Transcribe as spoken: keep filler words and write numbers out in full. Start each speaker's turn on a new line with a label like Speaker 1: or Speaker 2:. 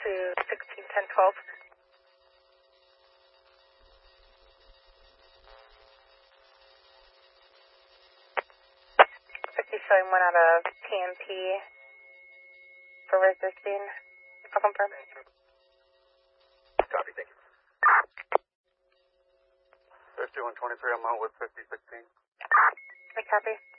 Speaker 1: to sixteen ten twelve. fifty showing one out of T M P for resisting. I'll confirm.
Speaker 2: Copy, thank you. fifty-one twenty-three, I'm out with fifty sixteen.
Speaker 1: I copy.